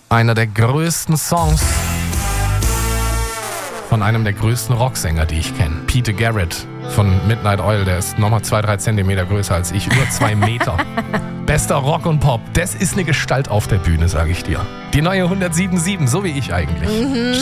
einer der größten Songs von einem der größten Rocksänger, die ich kenne. Peter Garrett von Midnight Oil. Der ist nochmal 2-3 Zentimeter größer als ich. Über 2 Meter. Bester Rock und Pop. Das ist eine Gestalt auf der Bühne, sage ich dir. Die neue 107.7, so wie ich eigentlich.